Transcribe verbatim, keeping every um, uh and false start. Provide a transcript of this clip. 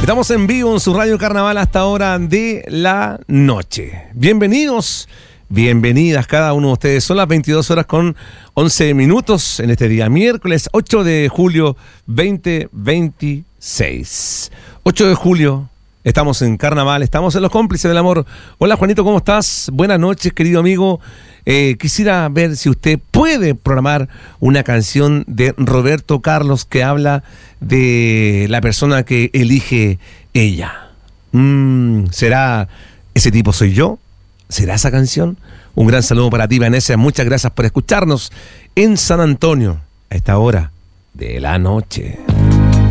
Estamos en vivo en su Radio Carnaval hasta hora de la noche. Bienvenidos, bienvenidas cada uno de ustedes. Son las veintidós horas con once minutos en este día miércoles ocho de julio veinte veintiséis. ocho de julio, estamos en Carnaval, estamos en Los Cómplices del Amor. Hola Juanito, ¿cómo estás? Buenas noches, querido amigo. Eh, quisiera ver si usted puede programar una canción de Roberto Carlos que habla de la persona que elige ella. Mm, ¿Será ese tipo soy yo? ¿Será esa canción? Un gran saludo para ti, Vanessa. Muchas gracias por escucharnos en San Antonio a esta hora de la noche.